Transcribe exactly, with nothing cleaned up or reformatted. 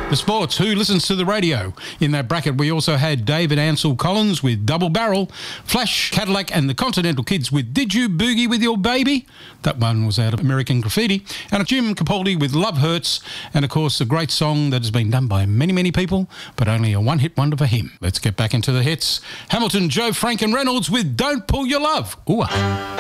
The Sports, Who Listens to the Radio? In that bracket, we also had David Ansel Collins with Double Barrel, Flash Cadillac and the Continental Kids with Did You Boogie With Your Baby? That one was out of American Graffiti. And Jim Capaldi with Love Hurts. And, of course, a great song that has been done by many, many people, but only a one-hit wonder for him. Let's get back into the hits. Hamilton, Joe, Frank and Reynolds with Don't Pull Your Love. Ooh.